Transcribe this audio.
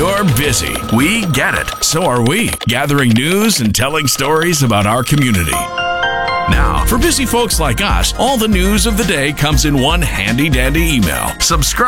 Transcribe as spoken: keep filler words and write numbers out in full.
You're busy. We get it. So are we, gathering news and telling stories about our community. Now, for busy folks like us, all the news of the day comes in one handy-dandy email. Subscribe